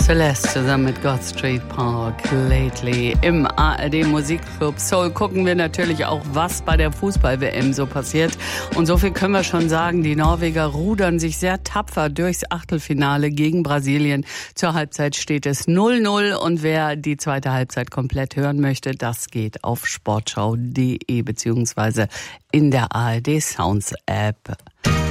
Celeste zusammen mit God Street Park Lately im ARD Musikclub Soul gucken wir natürlich auch, was bei der Fußball-WM so passiert. Und so viel können wir schon sagen, die Norweger rudern sich sehr tapfer durchs Achtelfinale gegen Brasilien. Zur Halbzeit steht es 0-0 und wer die zweite Halbzeit komplett hören möchte, das geht auf sportschau.de beziehungsweise in der ARD Sounds App.